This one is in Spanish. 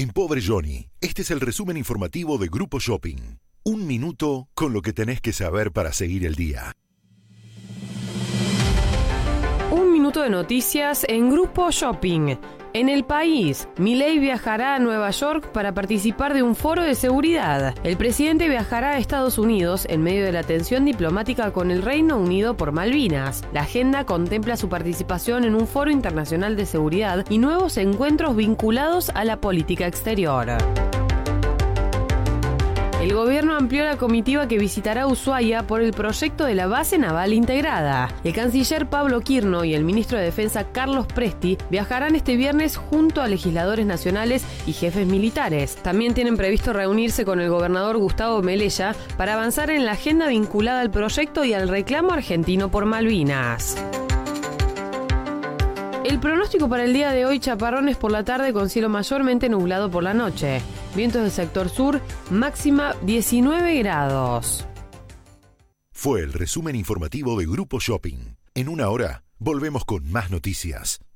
en Pobre Johnny, este es el resumen informativo de Grupo Shopping. Un minuto con lo que tenés que saber para seguir el día. Un minuto de noticias en Grupo Shopping. En el país, Milei viajará a Nueva York para participar de un foro de seguridad. El presidente viajará a Estados Unidos en medio de la tensión diplomática con el Reino Unido por Malvinas. La agenda contempla su participación en un foro internacional de seguridad y nuevos encuentros vinculados a la política exterior. El gobierno amplió la comitiva que visitará Ushuaia por el proyecto de la base naval integrada. El canciller Pablo Quirno y el ministro de Defensa Carlos Presti viajarán este viernes junto a legisladores nacionales y jefes militares. También tienen previsto reunirse con el gobernador Gustavo Melella para avanzar en la agenda vinculada al proyecto y al reclamo argentino por Malvinas. El pronóstico para el día de hoy: chaparrones por la tarde con cielo mayormente nublado por la noche. Vientos del sector sur, máxima 19 grados. Fue el resumen informativo de Grupo Shopping. En una hora, volvemos con más noticias.